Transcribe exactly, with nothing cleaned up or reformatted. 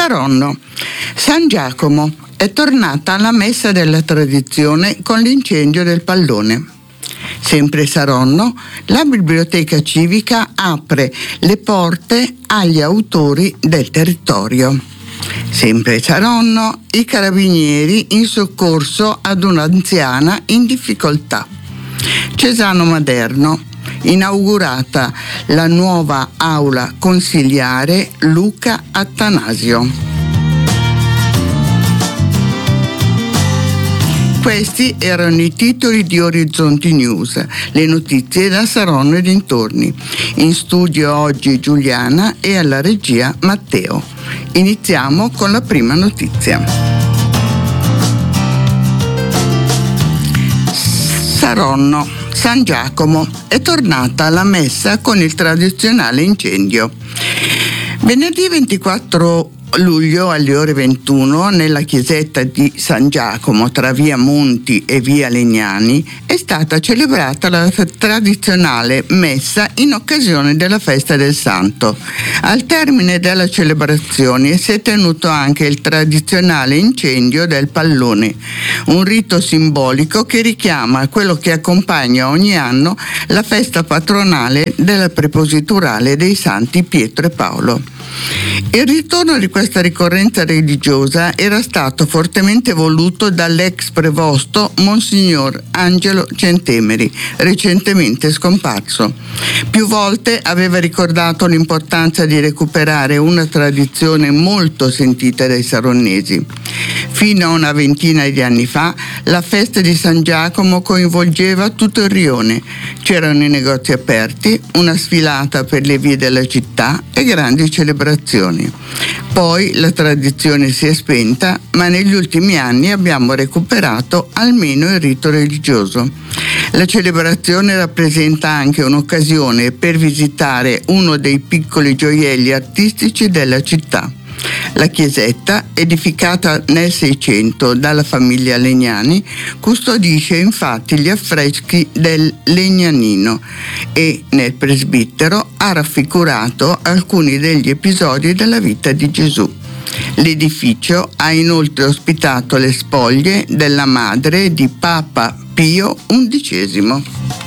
Saronno. San Giacomo. È tornata la messa della tradizione con l'incendio del pallone. Sempre Saronno, la biblioteca civica apre le porte agli autori del territorio. Sempre Saronno, i carabinieri in soccorso ad un'anziana in difficoltà. Cesano Maderno, inaugurata la nuova aula consiliare Luca Attanasio. Questi erano i titoli di Orizzonti News, le notizie da Saronno e dintorni. In studio oggi Giuliana e alla regia Matteo. Iniziamo con la prima notizia. Saronno, San Giacomo, è tornata la messa con il tradizionale incendio. Venerdì ventiquattro luglio alle ore ventuno nella chiesetta di San Giacomo tra via Monti e via Legnani è stata celebrata la tradizionale messa in occasione della festa del Santo. Al termine della celebrazione si è tenuto anche il tradizionale incendio del pallone, un rito simbolico che richiama quello che accompagna ogni anno la festa patronale della prepositurale dei santi Pietro e Paolo. Il ritorno di questa ricorrenza religiosa era stato fortemente voluto dall'ex prevosto Monsignor Angelo Centemeri, recentemente scomparso. Più volte aveva ricordato l'importanza di recuperare una tradizione molto sentita dai saronnesi. Fino a una ventina di anni fa, la festa di San Giacomo coinvolgeva tutto il rione. C'erano i negozi aperti, una sfilata per le vie della città e grandi celebrazioni. Poi la tradizione si è spenta, ma negli ultimi anni abbiamo recuperato almeno il rito religioso. La celebrazione rappresenta anche un'occasione per visitare uno dei piccoli gioielli artistici della città. La chiesetta, edificata nel Seicento dalla famiglia Legnani, custodisce infatti gli affreschi del Legnanino e nel presbitero ha raffigurato alcuni degli episodi della vita di Gesù. L'edificio ha inoltre ospitato le spoglie della madre di Papa Pio undicesimo.